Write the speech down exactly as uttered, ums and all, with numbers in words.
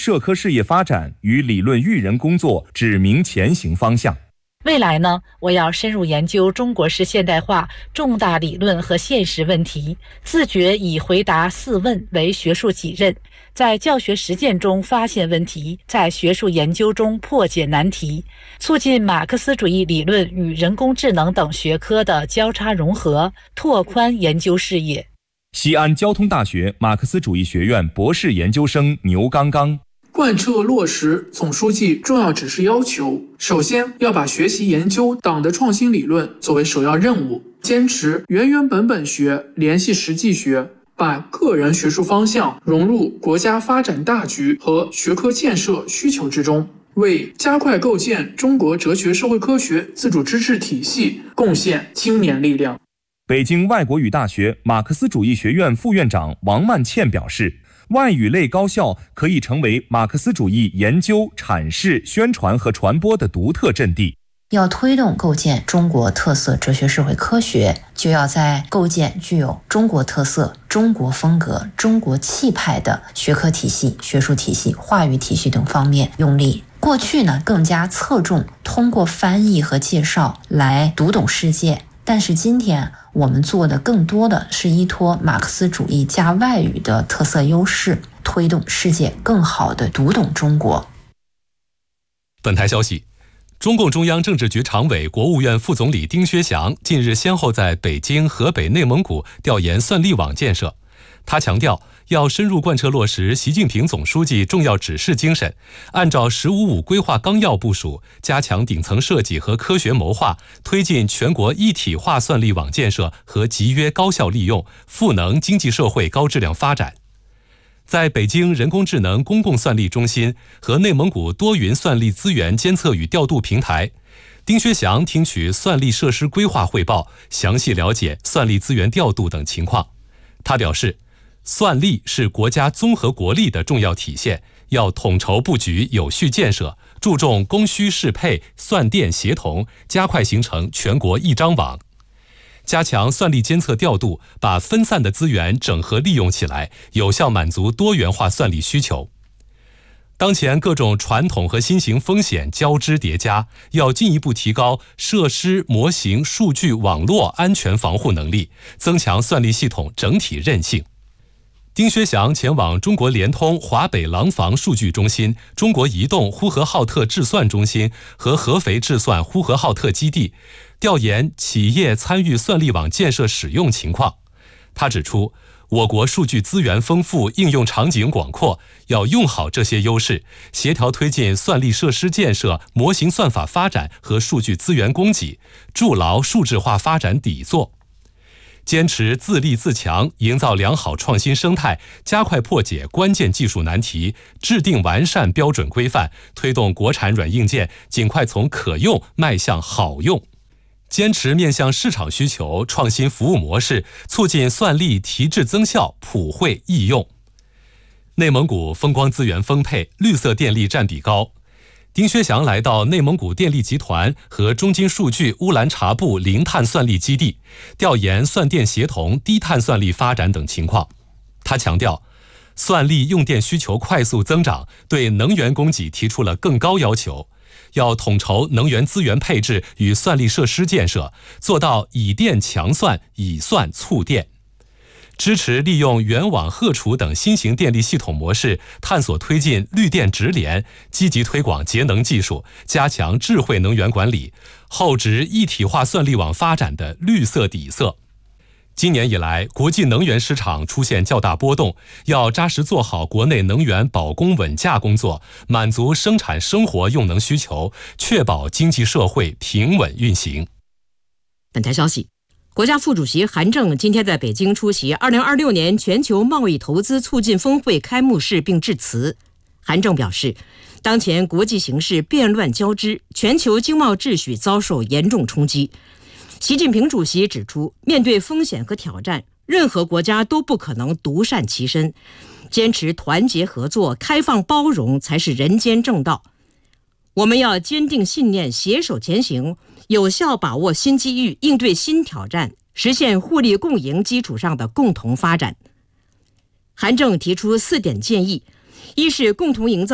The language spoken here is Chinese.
社科事业发展与理论育人工作指明前行方向。 未来呢，我要深入研究中国式现代化重大理论和现实问题，自觉以回答四问为学术己任，在教学实践中发现问题，在学术研究中破解难题，促进马克思主义理论与人工智能等学科的交叉融合，拓宽研究视野。 西安交通大学马克思主义学院博士研究生牛刚刚。 贯彻落实总书记重要指示要求，首先要把学习研究党的创新理论作为首要任务，坚持原原本本学、联系实际学，把个人学术方向融入国家发展大局和学科建设需求之中，为加快构建中国哲学社会科学自主知识体系贡献青年力量。 北京外国语大学马克思主义学院副院长王曼倩表示，外语类高校可以成为马克思主义研究、阐释、宣传和传播的独特阵地。 要推动构建中国特色哲学社会科学，就要在构建具有中国特色、中国风格、中国气派的学科体系、学术体系、话语体系等方面用力。过去呢，更加侧重通过翻译和介绍来读懂世界，但是今天我们做的更多的是依托马克思主义加外语的特色优势，推动世界更好地读懂中国。 本台消息，中共中央政治局常委、国务院副总理丁薛祥近日先后在北京、河北、内蒙古调研算力网建设。他强调，要深入贯彻落实习近平总书记重要指示精神，按照“十五五”规划纲要部署，加强顶层设计和科学谋划，推进全国一体化算力网建设和集约高效利用，赋能经济社会高质量发展。在北京人工智能公共算力中心和内蒙古多云算力资源监测与调度平台，丁薛祥听取算力设施规划汇报，详细了解算力资源调度等情况。他表示，算力是国家综合国力的重要体现，要统筹布局、有序建设，注重供需适配、算电协同，加快形成全国一张网。加强算力监测调度，把分散的资源整合利用起来，有效满足多元化算力需求。当前各种传统和新型风险交织叠加，要进一步提高设施、模型、数据、网络安全防护能力，增强算力系统整体韧性。丁薛祥前往中国联通华北廊坊数据中心、中国移动呼和浩特智算中心和合肥智算呼和浩特基地，调研企业参与算力网建设使用情况。他指出，我国数据资源丰富，应用场景广阔，要用好这些优势，协调推进算力设施建设、模型算法发展和数据资源供给，筑牢数字化发展底座。坚持自立自强，营造良好创新生态，加快破解关键技术难题，制定完善标准规范，推动国产软硬件尽快从可用迈向好用。坚持面向市场需求，创新服务模式，促进算力提质增效、普惠易用。内蒙古风光资源丰沛，绿色电力占比高。丁薛祥来到内蒙古电力集团和中金数据乌兰察布零碳算力基地，调研算电协同、低碳算力发展等情况。他强调，算力用电需求快速增长，对能源供给提出了更高要求，要统筹能源资源配置与算力设施建设，做到以电强算、以算促电。支持利用原网荷储等新型电力系统模式，探索推进绿电直联，积极推广节能技术，加强智慧能源管理，厚植一体化算力网发展的绿色底色。今年以来，国际能源市场出现较大波动，要扎实做好国内能源保供稳价工作，满足生产生活用能需求，确保经济社会平稳运行。 本台消息，国家副主席韩正今天在北京出席二零二六年全球贸易投资促进峰会开幕式并致辞。韩正表示，当前国际形势变乱交织，全球经贸秩序遭受严重冲击。习近平主席指出，面对风险和挑战，任何国家都不可能独善其身，坚持团结合作、开放包容才是人间正道。我们要坚定信念，携手前行，有效把握新机遇，应对新挑战，实现互利共赢基础上的共同发展。韩正提出四点建议：一是共同营造